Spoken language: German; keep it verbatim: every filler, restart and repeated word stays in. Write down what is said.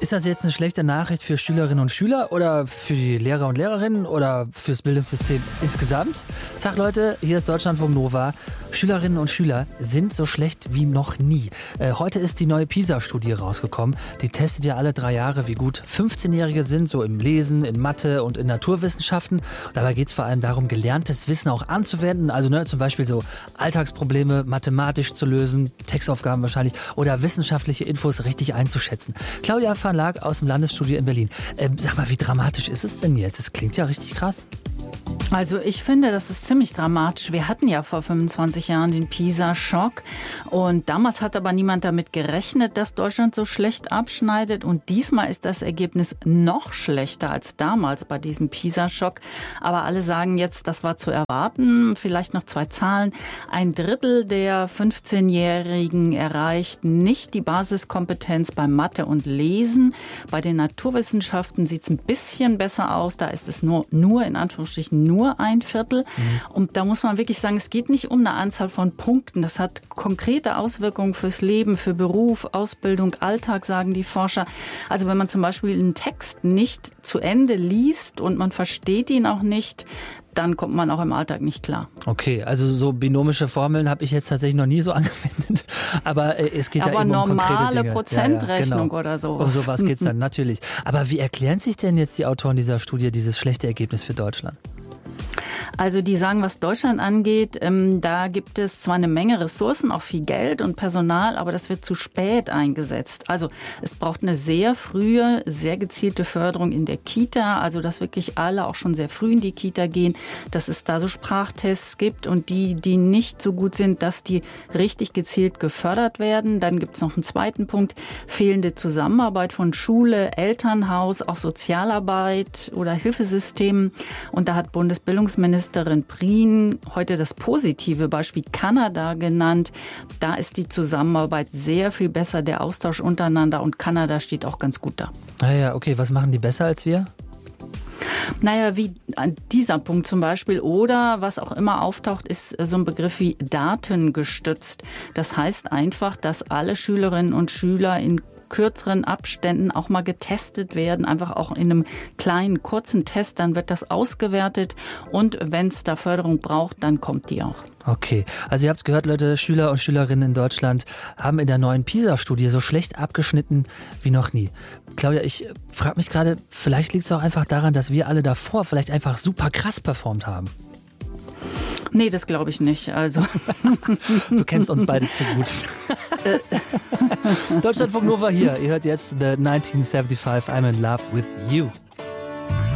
Ist das jetzt eine schlechte Nachricht für Schülerinnen und Schüler oder für die Lehrer und Lehrerinnen oder fürs Bildungssystem insgesamt? Tag Leute, hier ist Deutschlandfunk Nova. Schülerinnen und Schüler sind so schlecht wie noch nie. Äh, heute ist die neue PISA-Studie rausgekommen. Die testet ja alle drei Jahre, wie gut fünfzehnjährige sind, so im Lesen, in Mathe und in Naturwissenschaften. Dabei geht es vor allem darum, gelerntes Wissen auch anzuwenden. Also ne, zum Beispiel so Alltagsprobleme mathematisch zu lösen, Textaufgaben wahrscheinlich, oder wissenschaftliche Infos richtig einzuschätzen. Claudia van Laak aus dem Landesstudio in Berlin. Ähm, sag mal, wie dramatisch ist es denn jetzt? Das klingt ja richtig krass. Also ich finde, das ist ziemlich dramatisch. Wir hatten ja vor fünfundzwanzig Jahren den PISA-Schock und damals hat aber niemand damit gerechnet, dass Deutschland so schlecht abschneidet und diesmal ist das Ergebnis noch schlechter als damals bei diesem PISA-Schock. Aber alle sagen jetzt, das war zu erwarten. Vielleicht noch zwei Zahlen. Ein Drittel der fünfzehnjährigen erreicht nicht die Basiskompetenz bei Mathe und Lesen. Bei den Naturwissenschaften sieht es ein bisschen besser aus. Da ist es nur, nur in Anführungsstrichen nur nur ein Viertel. Mhm. Und da muss man wirklich sagen, es geht nicht um eine Anzahl von Punkten. Das hat konkrete Auswirkungen fürs Leben, für Beruf, Ausbildung, Alltag, sagen die Forscher. Also wenn man zum Beispiel einen Text nicht zu Ende liest und man versteht ihn auch nicht, dann kommt man auch im Alltag nicht klar. Okay, also so binomische Formeln habe ich jetzt tatsächlich noch nie so angewendet. Aber äh, es geht aber ja eben um konkrete Dinge. Aber normale Prozentrechnung ja, ja, genau. oder so. Um sowas geht es dann natürlich. Aber wie erklären sich denn jetzt die Autoren dieser Studie dieses schlechte Ergebnis für Deutschland? Also die sagen, was Deutschland angeht, ähm, da gibt es zwar eine Menge Ressourcen, auch viel Geld und Personal, aber das wird zu spät eingesetzt. Also es braucht eine sehr frühe, sehr gezielte Förderung in der Kita, also dass wirklich alle auch schon sehr früh in die Kita gehen, dass es da so Sprachtests gibt und die, die nicht so gut sind, dass die richtig gezielt gefördert werden. Dann gibt es noch einen zweiten Punkt, fehlende Zusammenarbeit von Schule, Elternhaus, auch Sozialarbeit oder Hilfesystemen. Und da hat Bundesbildungsministerin Prien heute das positive Beispiel Kanada genannt. Da ist die Zusammenarbeit sehr viel besser, der Austausch untereinander und Kanada steht auch ganz gut da. Ah ja, okay, was machen die besser als wir? Naja, wie an dieser Punkt zum Beispiel oder was auch immer auftaucht, ist so ein Begriff wie datengestützt. Das heißt einfach, dass alle Schülerinnen und Schüler in kürzeren Abständen auch mal getestet werden, einfach auch in einem kleinen, kurzen Test, dann wird das ausgewertet und wenn es da Förderung braucht, dann kommt die auch. Okay, also ihr habt es gehört, Leute, Schüler und Schülerinnen in Deutschland haben in der neuen PISA-Studie so schlecht abgeschnitten wie noch nie. Claudia, ich frage mich gerade, vielleicht liegt es auch einfach daran, dass wir alle davor vielleicht einfach super krass performt haben. Nee, das glaube ich nicht. Also. Du kennst uns beide zu gut. Deutschlandfunk Nova hier. Ihr hört jetzt The neunzehnhundertfünfundsiebzig I'm in Love with You.